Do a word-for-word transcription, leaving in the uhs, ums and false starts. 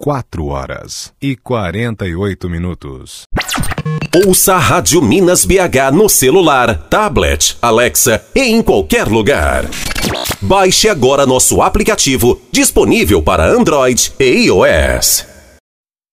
quatro horas e quarenta e oito minutos. Ouça a Rádio Minas B H no celular, tablet, Alexa e em qualquer lugar. Baixe agora nosso aplicativo, disponível para Android e iOS.